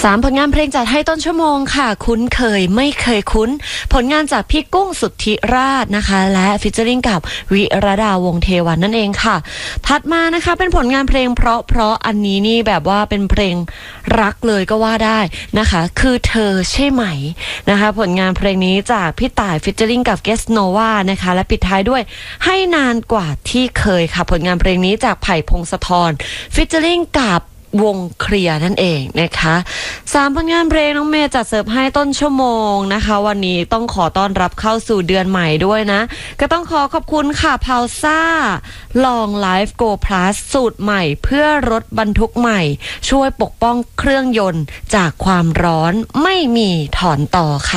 3 ผลงานเพลงจัดให้ต้นชั่วโมงค่ะคุ้นเคยไม่เคยคุ้นผลงานจากพี่กุ้งสุทธิราชนะคะและฟีเจอริ่งกับวิรดาวงศ์เทวันนั่นเองค่ะถัดมานะคะเป็นผลงานเพลงเพราะอันนี้นี่แบบว่าเป็นเพลงรักเลยก็ว่าได้นะคะคือเธอใช่ไหมนะคะผลงานเพลงนี้จากพี่ต่ายฟีเจอริ่งกับเกสโนวานะคะและปิดท้ายด้วยให้นานกว่าที่เคยค่ะผลงานเพลงนี้จากไผ่พงศธรฟีเจอริ่งกับวงเคลียร์นั่นเองนะคะ3 ผลงานเพลงน้องเมย์จัดเสิร์ฟให้ต้นชั่วโมงนะคะวันนี้ต้องขอต้อนรับเข้าสู่เดือนใหม่ด้วยนะก็ต้องขอบคุณค่ะพาวซ่าลองไลฟ์โกพลัสสูตรใหม่เพื่อรถบรรทุกใหม่ช่วยปกป้องเครื่องยนต์จากความร้อนไม่มีถอนต่อค่ะ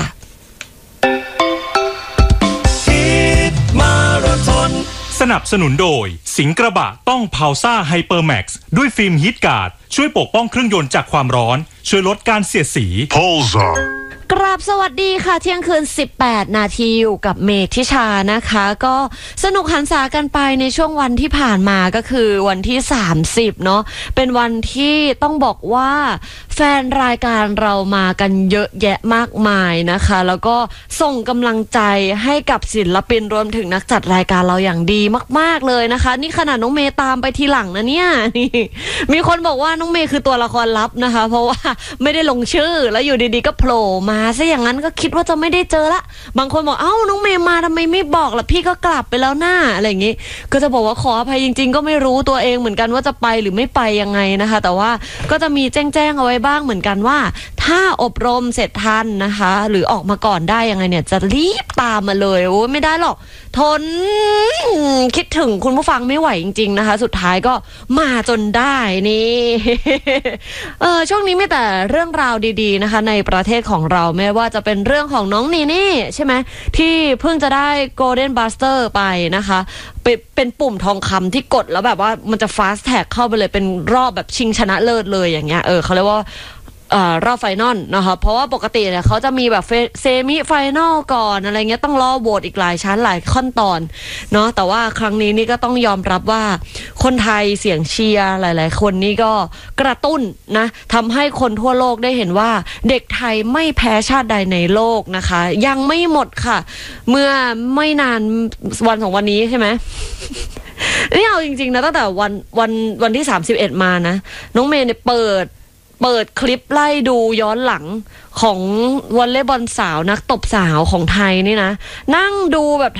สนับสนุนโดยสิงห์กระบะต้องพาวซ่าไฮเปอร์แม็กซ์ด้วยฟิล์มฮีทการ์ดช่วยปกป้องเครื่องยนต์จากความร้อนช่วยลดการเสียดสีกราบสวัสดีค่ะเที่ยงคืน18 นาทีอยู่กับเมธิชานะคะก็สนุกหันษากันไปในช่วงวันที่ผ่านมาก็คือวันที่30เนาะเป็นวันที่ต้องบอกว่าแฟนรายการเรามากันเยอะแยะมากมายนะคะแล้วก็ส่งกำลังใจให้กับศิลปินรวมถึงนักจัดรายการเราอย่างดีมากๆเลยนะคะนี่ขนาดน้องเมย์ตามไปทีหลังนะเนี่ยนี่มีคนบอกว่าน้องเมย์คือตัวละครลับนะคะเพราะว่าไม่ได้ลงชื่อแล้วอยู่ดีๆก็โผล่มาซะอย่างนั้นก็คิดว่าจะไม่ได้เจอละบางคนบอกเอ้าน้องเมย์มาทำไมไม่บอกล่ะพี่ก็กลับไปแล้วหน้าอะไรอย่างงี้ก็จะบอกว่าขออภัยจริงๆก็ไม่รู้ตัวเองเหมือนกันว่าจะไปหรือไม่ไปยังไงนะคะแต่ว่าก็จะมีแจ้งเอาไว้บ้างเหมือนกันว่าถ้าอบรมเสร็จทันนะคะหรือออกมาก่อนได้ยังไงเนี่ยจะรีบตามมาเลยโอ้ไม่ได้หรอกทนคิดถึงคุณผู้ฟังไม่ไหวจริงๆนะคะสุดท้ายก็มาจนได้นี่ช่วงนี้ไม่แต่เรื่องราวดีๆนะคะในประเทศของเราไม่ว่าจะเป็นเรื่องของน้องนีนี่ใช่ไหมที่เพิ่งจะได้ Golden Buster ไปนะคะเป็นปุ่มทองคำที่กดแล้วแบบว่ามันจะ fast tag เข้าไปเลยเป็นรอบแบบชิงชนะเลิศเลยอย่างเงี้ยเขาเรียกว่ารอบไฟนอลนะคะเพราะว่าปกติเนี่ยเขาจะมีแบบเซมิไฟนอลก่อนอะไรเงี้ยต้องรอโหวตอีกหลายชั้นหลายขั้นตอนเนาะแต่ว่าครั้งนี้นี่ก็ต้องยอมรับว่าคนไทยเสียงเชียร์หลายๆคนนี่ก็กระตุ้นนะทำให้คนทั่วโลกได้เห็นว่าเด็กไทยไม่แพ้ชาติใดในโลกนะคะยังไม่หมดค่ะเมื่อไม่นานวัน2 วันนี้ใช่ไหมนี่เอาจริงๆนะตั้งแต่วันที่31มานะน้องเมย์เนี่ยเปิดคลิปไล่ดูย้อนหลังของวอลเลย์บอลสาวนักตบสาวของไทยนี่นะนั่งดูแบบ